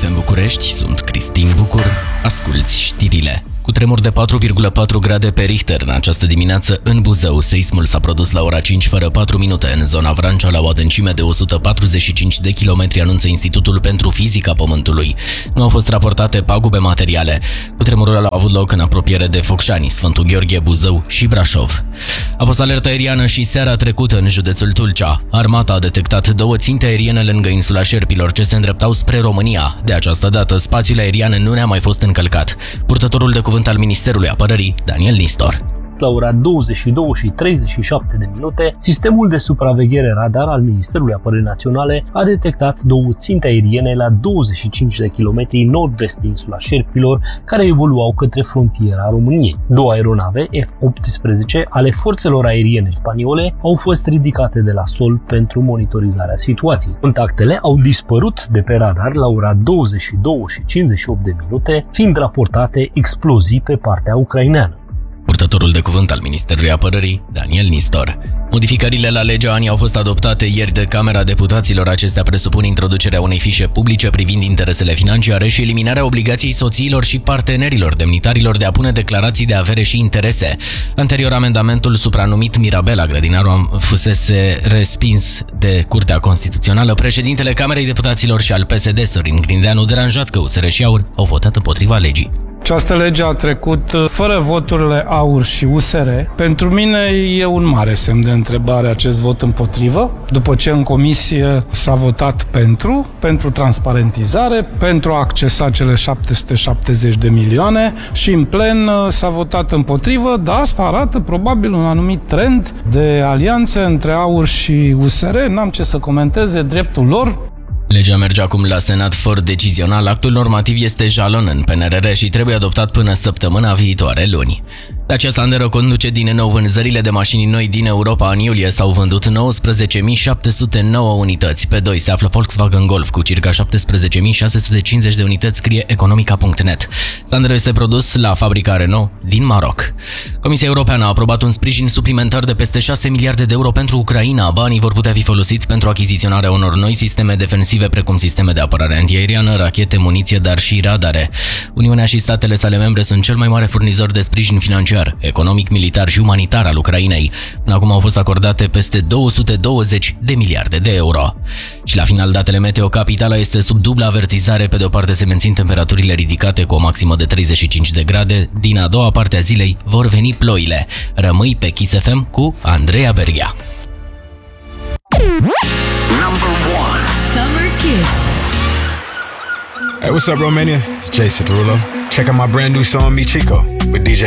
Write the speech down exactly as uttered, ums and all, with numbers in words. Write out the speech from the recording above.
F M București, sunt Cristin Bucur, asculți știrile. Cu tremur de patru virgulă patru grade pe Richter în această dimineață în Buzău, seismul s-a produs la ora cinci fără patru minute în zona Vrancea la o adâncime de o sută patruzeci și cinci de kilometri, anunță Institutul pentru Fizica Pământului. Nu au fost raportate pagube materiale. Cutremurul a avut loc în apropiere de Focșani, Sfântul Gheorghe, Buzău și Brașov. A fost alertă aeriană și seara trecută în județul Tulcea. Armata a detectat două ținte aeriene lângă insula Șerpilor ce se îndreptau spre România. De această dată, spațiul aerian nu ne-a mai fost încălcat. Purtătorul de cuvânt al Ministerului Apărării, Daniel Nistor. La ora douăzeci și două și treizeci și șapte de minute, sistemul de supraveghere radar al Ministerului Apărării Naționale a detectat două ținte aeriene la douăzeci și cinci de kilometri nord-vest de insula Șerpilor, care evoluau către frontiera României. Două aeronave F optsprezece ale forțelor aeriene spaniole au fost ridicate de la sol pentru monitorizarea situației. Contactele au dispărut de pe radar la ora douăzeci și două și cincizeci și opt de minute, fiind raportate explozii pe partea ucraineană. Purtătorul de cuvânt al Ministerului Apărării, Daniel Nistor. Modificările la legea A N I au fost adoptate ieri de Camera Deputaților. Acestea presupun introducerea unei fișe publice privind interesele financiare și eliminarea obligației soțiilor și partenerilor demnitarilor de a pune declarații de avere și interese. Anterior, amendamentul supranumit Mirabela Grădinaru fusese respins de Curtea Constituțională. Președintele Camerei Deputaților și al P S D, Sorin Grindeanu, deranjat că U S R și AUR au votat împotriva legii. Această lege a trecut fără voturile AUR și U S R. Pentru mine e un mare semn de întrebare acest vot împotrivă, după ce în comisie s-a votat pentru, pentru transparentizare, pentru a accesa cele șapte sute șaptezeci de milioane și în plen s-a votat împotrivă, dar asta arată probabil un anumit trend de alianțe între AUR și U S R. N-am ce să comenteze, dreptul lor. Legea merge acum la Senat fără decizional. Actul normativ este jalon în P N R R și trebuie adoptat până săptămâna viitoare, luni. Dacia Sandero conduce din nou. Vânzările de mașini noi din Europa în iulie s-au vândut nouăsprezece mii șapte sute nouă unități. Pe doi se află Volkswagen Golf cu circa șaptesprezece mii șase sute cincizeci de unități, scrie economica punct net. Sandero este produs la fabrica Renault din Maroc. Comisia Europeană a aprobat un sprijin suplimentar de peste șase miliarde de euro pentru Ucraina. Banii vor putea fi folosiți pentru achiziționarea unor noi sisteme defensive, precum sisteme de apărare antiaeriană, rachete, muniție, dar și radare. Uniunea și statele sale membre sunt cel mai mare furnizor de sprijin financiar, economic, militar și umanitar al Ucrainei. Până acum au fost acordate peste două sute douăzeci de miliarde de euro. Și la final, datele meteo: capitala este sub dublă avertizare. Pe de o parte se mențin temperaturile ridicate cu o maximă de treizeci și cinci de grade. Din a doua parte a zilei vor veni ploile. Rămâi pe Kiss F M cu Andreea Berghia. Number one. Summer Kiss. Hey, what's up, Romania? It's Jason Derulo. Check out my brand new song, Mi Chico, with D J